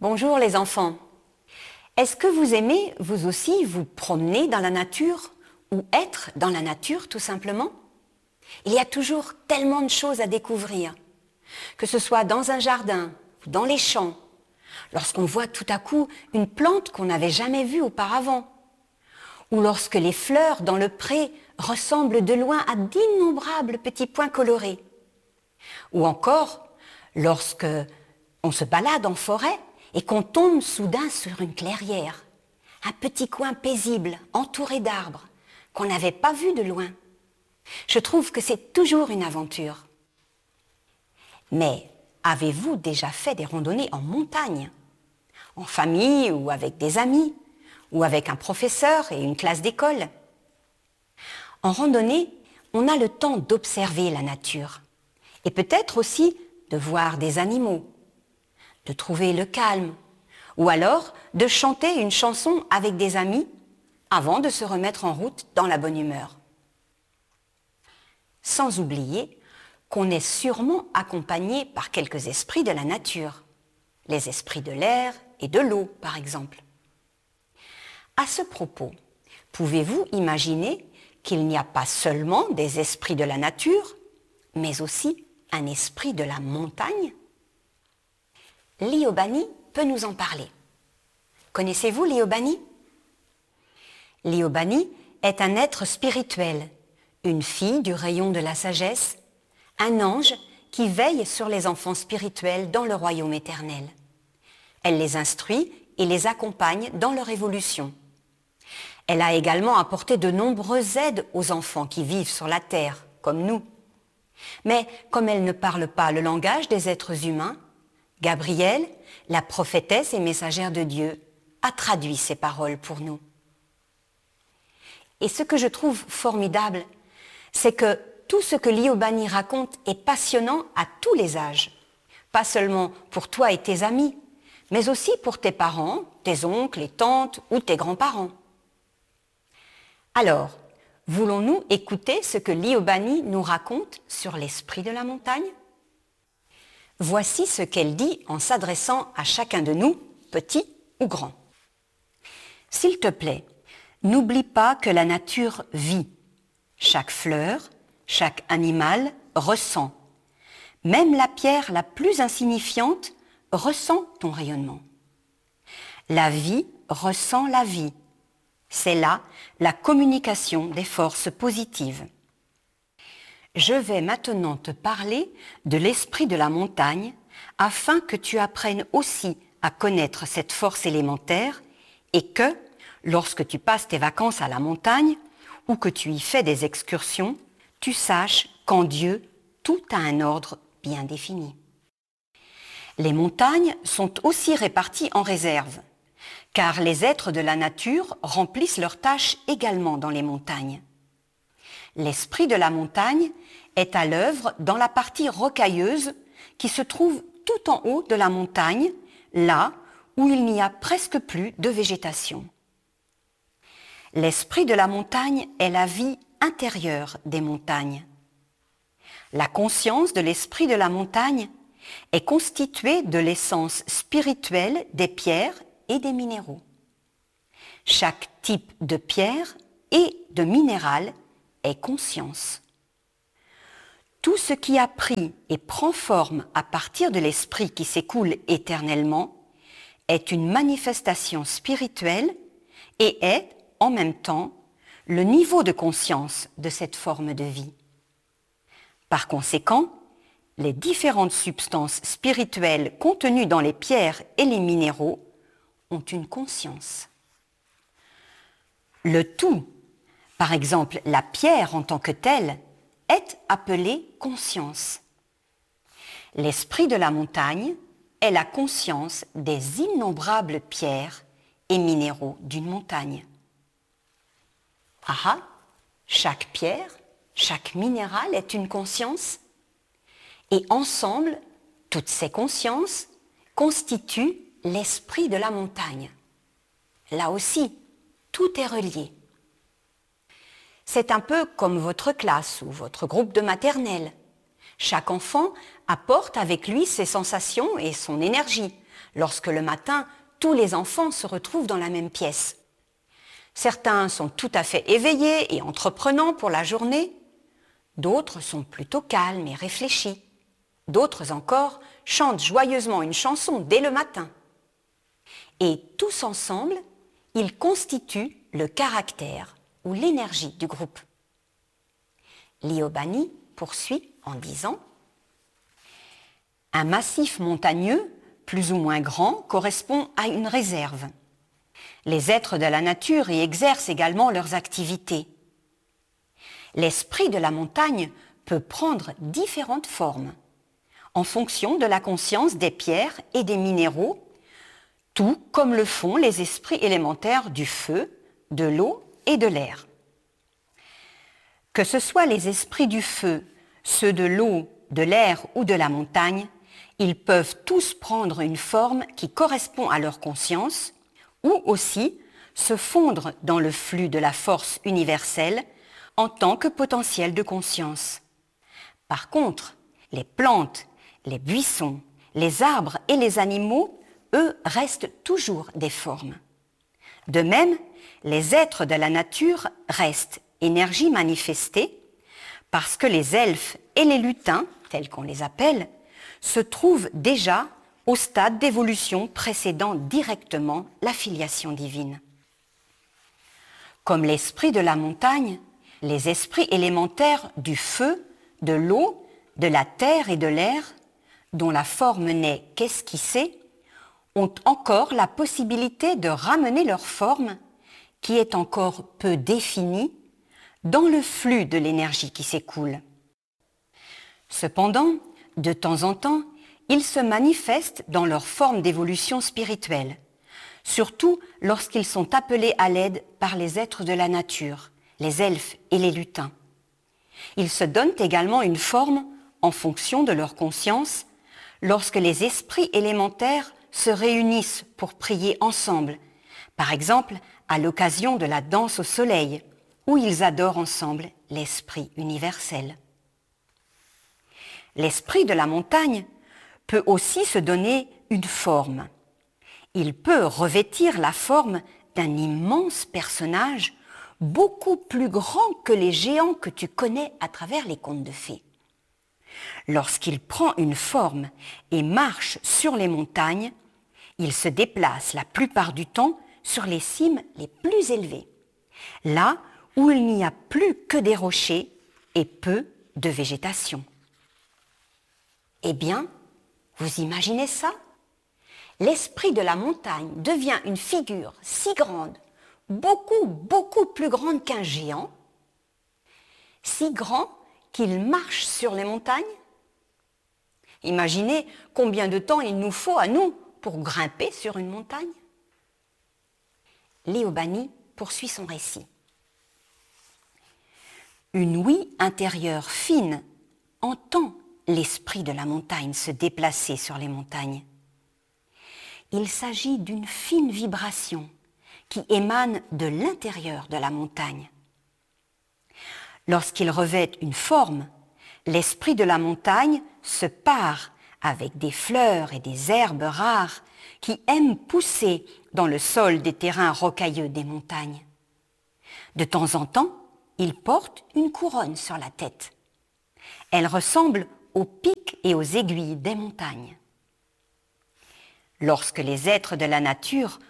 Bonjour les enfants. Est-ce que vous aimez, vous aussi, vous promener dans la nature ou être dans la nature tout simplement? Il y a toujours tellement de choses à découvrir, que ce soit dans un jardin, dans les champs, lorsqu'on voit tout à coup une plante qu'on n'avait jamais vue auparavant, ou lorsque les fleurs dans le pré ressemblent de loin à d'innombrables petits points colorés, ou encore lorsque on se balade en forêt et qu'on tombe soudain sur une clairière, un petit coin paisible, entouré d'arbres, qu'on n'avait pas vu de loin. Je trouve que c'est toujours une aventure. Mais avez-vous déjà fait des randonnées en montagne, en famille ou avec des amis, ou avec un professeur et une classe d'école? En randonnée, on a le temps d'observer la nature et peut-être aussi de voir des animaux, de trouver le calme, ou alors de chanter une chanson avec des amis avant de se remettre en route dans la bonne humeur. Sans oublier qu'on est sûrement accompagné par quelques esprits de la nature, les esprits de l'air et de l'eau par exemple. À ce propos, pouvez-vous imaginer qu'il n'y a pas seulement des esprits de la nature, mais aussi un esprit de la montagne? Liobani peut nous en parler. Connaissez-vous Liobani? Liobani est un être spirituel, une fille du rayon de la sagesse, un ange qui veille sur les enfants spirituels dans le royaume éternel. Elle les instruit et les accompagne dans leur évolution. Elle a également apporté de nombreuses aides aux enfants qui vivent sur la terre, comme nous. Mais comme elle ne parle pas le langage des êtres humains, Gabrielle, la prophétesse et messagère de Dieu, a traduit ces paroles pour nous. Et ce que je trouve formidable, c'est que tout ce que Liobani raconte est passionnant à tous les âges. Pas seulement pour toi et tes amis, mais aussi pour tes parents, tes oncles et tantes ou tes grands-parents. Alors, voulons-nous écouter ce que Liobani nous raconte sur l'esprit de la montagne? Voici ce qu'elle dit en s'adressant à chacun de nous, petit ou grand. S'il te plaît, n'oublie pas que la nature vit. Chaque fleur, chaque animal ressent. Même la pierre la plus insignifiante ressent ton rayonnement. La vie ressent la vie. C'est là la communication des forces positives. Je vais maintenant te parler de l'esprit de la montagne afin que tu apprennes aussi à connaître cette force élémentaire et que, lorsque tu passes tes vacances à la montagne ou que tu y fais des excursions, tu saches qu'en Dieu, tout a un ordre bien défini. Les montagnes sont aussi réparties en réserves, car les êtres de la nature remplissent leurs tâches également dans les montagnes. L'esprit de la montagne est à l'œuvre dans la partie rocailleuse qui se trouve tout en haut de la montagne, là où il n'y a presque plus de végétation. L'esprit de la montagne est la vie intérieure des montagnes. La conscience de l'esprit de la montagne est constituée de l'essence spirituelle des pierres et des minéraux. Chaque type de pierre et de minéral est conscience. Tout ce qui a pris et prend forme à partir de l'esprit qui s'écoule éternellement est une manifestation spirituelle et est, en même temps, le niveau de conscience de cette forme de vie. Par conséquent, les différentes substances spirituelles contenues dans les pierres et les minéraux ont une conscience. Le tout, par exemple la pierre en tant que telle, est appelée conscience. L'esprit de la montagne est la conscience des innombrables pierres et minéraux d'une montagne. Ah, chaque pierre, chaque minéral est une conscience, et ensemble, toutes ces consciences constituent l'esprit de la montagne. Là aussi, tout est relié. C'est un peu comme votre classe ou votre groupe de maternelle. Chaque enfant apporte avec lui ses sensations et son énergie lorsque le matin, tous les enfants se retrouvent dans la même pièce. Certains sont tout à fait éveillés et entreprenants pour la journée, d'autres sont plutôt calmes et réfléchis. D'autres encore chantent joyeusement une chanson dès le matin. Et tous ensemble, ils constituent le caractère ou l'énergie du groupe. Liobani poursuit en disant « Un massif montagneux, plus ou moins grand, correspond à une réserve. Les êtres de la nature y exercent également leurs activités. L'esprit de la montagne peut prendre différentes formes, en fonction de la conscience des pierres et des minéraux, tout comme le font les esprits élémentaires du feu, de l'eau et de l'air. Que ce soit les esprits du feu, ceux de l'eau, de l'air ou de la montagne, ils peuvent tous prendre une forme qui correspond à leur conscience ou aussi se fondre dans le flux de la force universelle en tant que potentiel de conscience. Par contre, les plantes, les buissons, les arbres et les animaux, eux, restent toujours des formes. De même, les êtres de la nature restent énergie manifestée parce que les elfes et les lutins, tels qu'on les appelle, se trouvent déjà au stade d'évolution précédant directement la filiation divine. Comme l'esprit de la montagne, les esprits élémentaires du feu, de l'eau, de la terre et de l'air, dont la forme n'est qu'esquissée, ont encore la possibilité de ramener leur forme, qui est encore peu définie, dans le flux de l'énergie qui s'écoule. Cependant, de temps en temps, ils se manifestent dans leur forme d'évolution spirituelle, surtout lorsqu'ils sont appelés à l'aide par les êtres de la nature, les elfes et les lutins. Ils se donnent également une forme en fonction de leur conscience lorsque les esprits élémentaires se réunissent pour prier ensemble, par exemple à l'occasion de la danse au soleil, où ils adorent ensemble l'esprit universel. L'esprit de la montagne peut aussi se donner une forme. Il peut revêtir la forme d'un immense personnage beaucoup plus grand que les géants que tu connais à travers les contes de fées. Lorsqu'il prend une forme et marche sur les montagnes, il se déplace la plupart du temps sur les cimes les plus élevées, là où il n'y a plus que des rochers et peu de végétation. Eh bien, vous imaginez ça? L'esprit de la montagne devient une figure si grande, beaucoup plus grande qu'un géant, si grand qu'il marche sur les montagnes. Imaginez combien de temps il nous faut à nous pour grimper sur une montagne. Liobani poursuit son récit. Une ouïe intérieure fine entend l'esprit de la montagne se déplacer sur les montagnes. Il s'agit d'une fine vibration qui émane de l'intérieur de la montagne. Lorsqu'il revêt une forme, l'esprit de la montagne se pare avec des fleurs et des herbes rares qui aiment pousser dans le sol des terrains rocailleux des montagnes. De temps en temps, il porte une couronne sur la tête. Elle ressemble aux pics et aux aiguilles des montagnes. Lorsque les êtres de la nature